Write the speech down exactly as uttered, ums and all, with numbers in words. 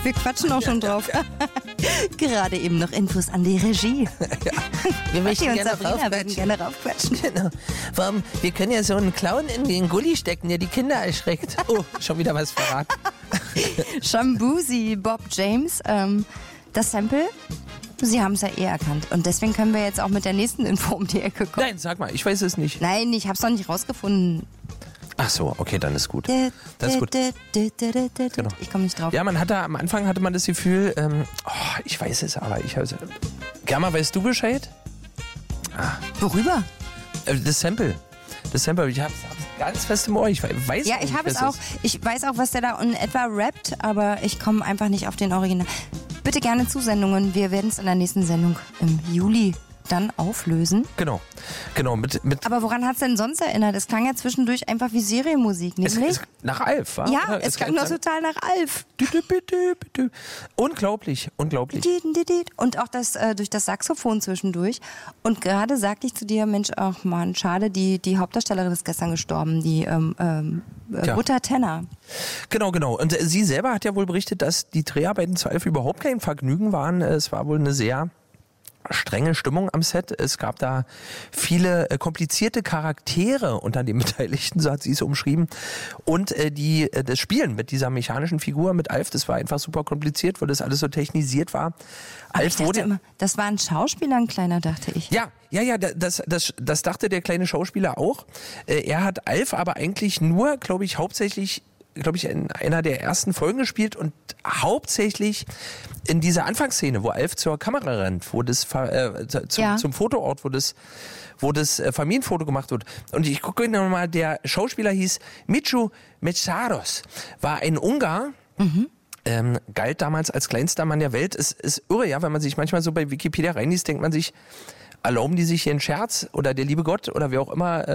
Wir quatschen auch schon drauf. Gerade eben noch Infos an die Regie. Ja, wir möchten und gerne Sabrina würden raufquatschen. gerne raufquatschen. Genau. Warum? Wir können ja so einen Clown in den Gully stecken, der die Kinder erschreckt. Oh, schon wieder was verraten. Shambuzi, Bob James, ähm, das Sample, Sie haben es ja eh erkannt. Und deswegen können wir jetzt auch mit der nächsten Info um die Ecke kommen. Nein, sag mal, ich weiß es nicht. Nein, ich habe es noch nicht rausgefunden. Ach so, okay, dann ist gut. Das ist gut. Genau. Ich komme nicht drauf. Ja, man hatte am Anfang hatte man das Gefühl, ähm, oh, ich weiß es, aber ich habe Germa, weißt du Bescheid? Worüber? Äh, Das Sample. Das Sample, ich hab's, hab's ganz fest im Ohr. Ich weiß Ja, auch ich nicht, habe es was auch. Ich weiß auch, was der da in etwa rappt, aber ich komme einfach nicht auf den Original. Bitte gerne Zusendungen. Wir werden es in der nächsten Sendung im Juli dann auflösen. Genau, genau. Mit, mit Aber woran hat es denn sonst erinnert? Es klang ja zwischendurch einfach wie Serienmusik, es, nämlich? es, nach Alf, wa? Ja, Oder? es klang doch total nach Alf. Unglaublich, unglaublich. Und auch das äh, durch das Saxophon zwischendurch. Und gerade sagte ich zu dir, Mensch, ach man, schade, die, die Hauptdarstellerin ist gestern gestorben, die ähm, ähm, äh, Ja. Uta Tenner. Genau, genau. Und äh, sie selber hat ja wohl berichtet, dass die Dreharbeiten zu Alf überhaupt kein Vergnügen waren. Es war wohl eine sehr strenge Stimmung am Set. Es gab da viele äh, komplizierte Charaktere unter den Beteiligten, so hat sie es umschrieben. Und äh, die, äh, das Spielen mit dieser mechanischen Figur, mit Alf, das war einfach super kompliziert, weil das alles so technisiert war. Aber Alf ich dachte wurde immer, das war ein Schauspieler, ein kleiner, dachte ich. Ja, ja, ja, das, das, das dachte der kleine Schauspieler auch. Äh, Er hat Alf aber eigentlich nur, glaube ich, hauptsächlich, glaube ich, in einer der ersten Folgen gespielt und hauptsächlich in dieser Anfangsszene, wo Alf zur Kamera rennt, wo das äh, zum, Ja. zum Fotoort, wo das, wo das äh, Familienfoto gemacht wird. Und ich gucke nochmal, der Schauspieler hieß Michu Metsaros, war ein Ungar. Mhm. Ähm, galt damals als kleinster Mann der Welt. Es ist irre, ja, wenn man sich manchmal so bei Wikipedia reinliest, denkt man sich, erlauben die sich hier einen Scherz oder der liebe Gott oder wer auch immer